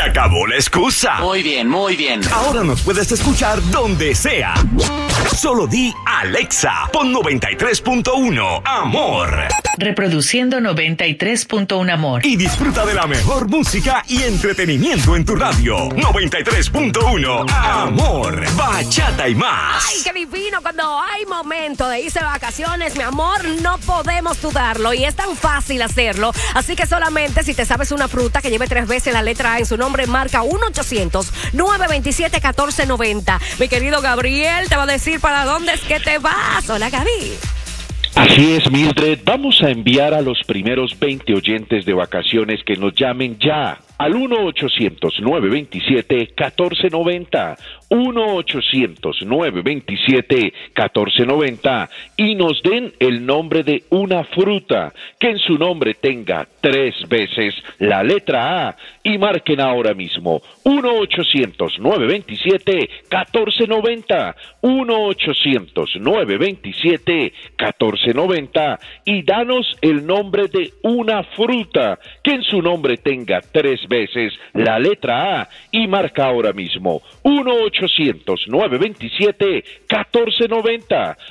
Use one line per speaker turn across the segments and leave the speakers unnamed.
Se acabó la excusa.
Muy bien, muy bien.
Ahora nos puedes escuchar donde sea. Solo di Alexa, pon 93.1 Amor.
Reproduciendo 93.1 Amor.
Y disfruta de la mejor música y entretenimiento en tu radio. 93.1 Amor. Bachata y más.
¡Ay, qué divino! Cuando hay momento de irse de vacaciones, mi amor, no podemos dudarlo. Y es tan fácil hacerlo. Así que solamente si te sabes una fruta que lleve 3 veces la letra A en su nombre, marca 1-800-927-1490. Mi querido Gabriel te va a decir para dónde es que te vas. Hola, Gaby.
Así es, Mildred. Vamos a enviar a los primeros 20 oyentes de vacaciones que nos llamen ya al 1-800-927-1490. 1-800-927-1490 y nos den el nombre de una fruta que en su nombre tenga 3 veces la letra A y marquen ahora mismo 1-800-927-1490. 1-800-927-1490 y danos el nombre de una fruta que en su nombre tenga 3 veces la letra A y marca ahora mismo 1-800-927-1490.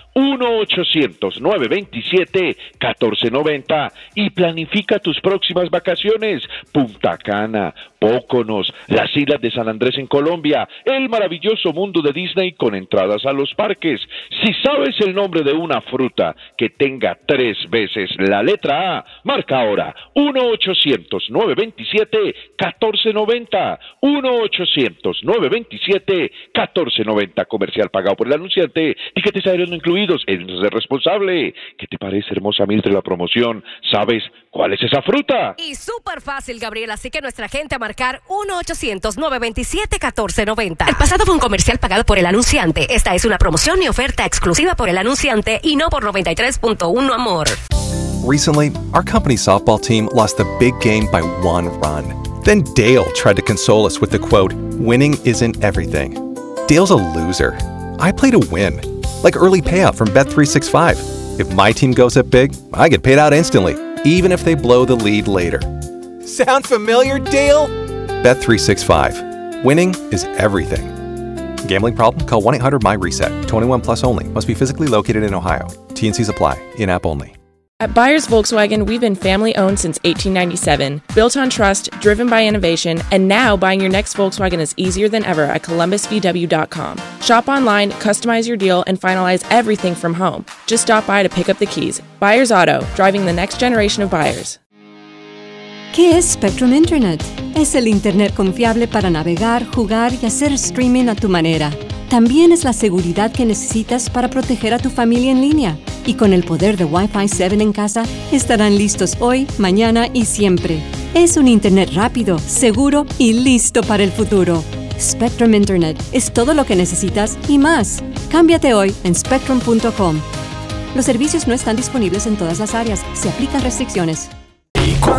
1-800-927-1490 y planifica tus próximas vacaciones. Punta Cana, Póconos, las islas de San Andrés en Colombia, el maravilloso mundo de Disney con entradas a los parques. Si sabes el nombre de una fruta que tenga 3 veces la letra A, marca ahora 1-800-927-1490. 1-800-927-1490. Comercial pagado por el anunciante. Tiquetes aéreos no incluidos. Es responsable. ¿Qué te parece, hermosa Mildred, la promoción? ¿Sabes cuál es esa fruta?
Y súper fácil, Gabriel. Así que nuestra gente a marcar 1-800-927-1490.
El pasado fue un comercial pagado por el anunciante. Esta es una promoción y oferta exclusiva por el anunciante y no por 93.1 Amor.
Recently, our company's softball team lost the big game by 1 run. Then Dale tried to console us with the quote, "Winning isn't everything." Dale's a loser. I play to win. Like early payout from Bet365. If my team goes up big, I get paid out instantly, even if they blow the lead later. Sound familiar, Dale? Bet365. Winning is everything. Gambling problem? Call 1-800-MY-RESET. 21 plus only. Must be physically located in Ohio. T&Cs apply. In-app only.
At Byers Volkswagen, we've been family-owned since 1897, built on trust, driven by innovation, and now buying your next Volkswagen is easier than ever at columbusvw.com. Shop online, customize your deal, and finalize everything from home. Just stop by to pick up the keys. Byers Auto, driving the next generation of buyers.
¿Qué es Spectrum Internet? Es el Internet confiable para navegar, jugar y hacer streaming a tu manera. También es la seguridad que necesitas para proteger a tu familia en línea. Y con el poder de Wi-Fi 7 en casa, estarán listos hoy, mañana y siempre. Es un Internet rápido, seguro y listo para el futuro. Spectrum Internet es todo lo que necesitas y más. Cámbiate hoy en spectrum.com. Los servicios no están disponibles en todas las áreas. Se aplican restricciones.